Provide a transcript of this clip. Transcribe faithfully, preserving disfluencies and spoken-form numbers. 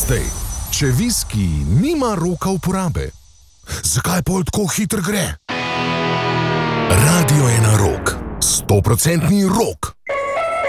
Zdaj, če viski nima roka uporabe, zakaj pol tako hitro gre? Radio je na rok, stoprocentni rok.